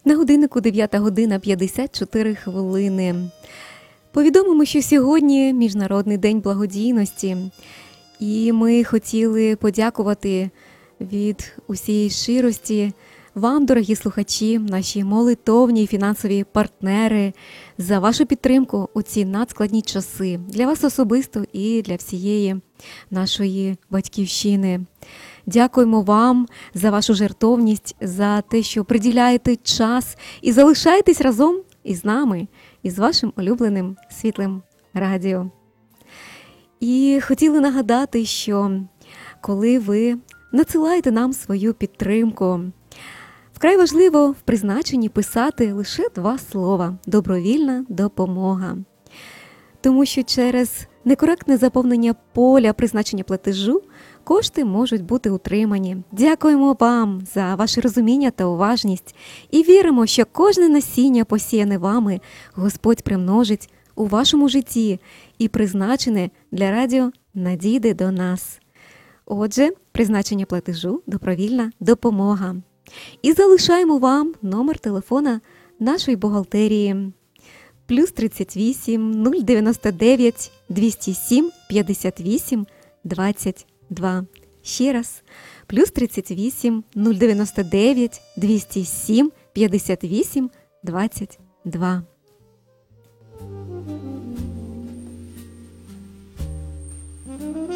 На годиннику 9 година 54 хвилини. Повідомимо, що сьогодні Міжнародний день благодійності. І ми хотіли подякувати від усієї щирості вам, дорогі слухачі, наші молитовні і фінансові партнери, за вашу підтримку у ці надскладні часи. Для вас особисто і для всієї нашої батьківщини. Дякуємо вам за вашу жертовність, за те, що приділяєте час і залишаєтесь разом із нами, із вашим улюбленим світлим радіо. І хотіли нагадати, що коли ви надсилаєте нам свою підтримку, вкрай важливо в призначенні писати лише 2 слова «добровільна допомога». Тому що через некоректне заповнення поля призначення платежу кошти можуть бути утримані. Дякуємо вам за ваше розуміння та уважність і віримо, що кожне насіння, посіяне вами, Господь примножить у вашому житті і призначене для радіо надійде до нас. Отже, призначення платежу – добровільна допомога. І залишаємо вам номер телефона нашої бухгалтерії. +38 099 207 58 22. Ще раз. +38 099 207 58 22.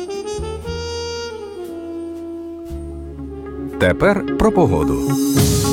Тепер про погоду.